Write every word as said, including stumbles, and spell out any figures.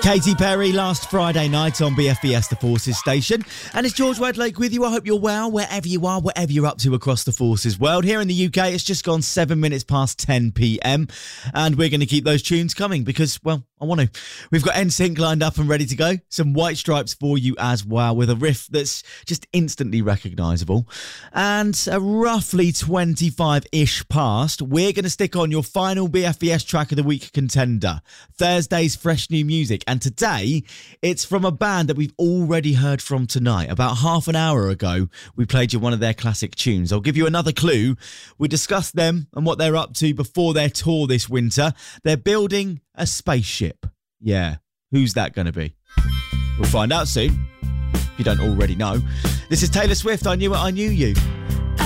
Katy Perry last Friday night on B F B S The Forces station. And it's George Wedlake with you. I hope you're well, wherever you are, whatever you're up to across the Forces world. Here in the U K, it's just gone seven minutes past ten p.m. And we're going to keep those tunes coming because, well, I want to. We've got N Sync lined up and ready to go. Some White Stripes for you as well, with a riff that's just instantly recognisable. And a roughly twenty-five-ish past, we're going to stick on your final B F B S Track of the Week contender, Thursday's fresh new music. And today, it's from a band that we've already heard from tonight. About half an hour ago, we played you one of their classic tunes. I'll give you another clue. We discussed them and what they're up to before their tour this winter. They're building a spaceship. Yeah, who's that going to be? We'll find out soon, if you don't already know. This is Taylor Swift, I Knew It, I Knew You.